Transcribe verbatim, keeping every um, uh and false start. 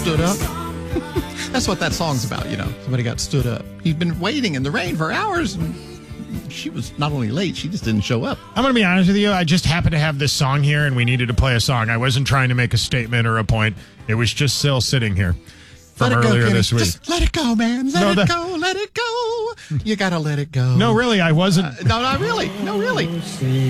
stood up. That's what that song's about, you know. Somebody got stood up. He'd been waiting in the rain for hours, and she was not only late, she just didn't show up. I'm going to be honest with you. I just happened to have this song here, and we needed to play a song. I wasn't trying to make a statement or a point. It was just Sil sitting here from let it earlier go, this week. Just let it go, man. Let No, it that- go. Let it go. You got to let it go. No, really, I wasn't. Uh, no, not really. No, really.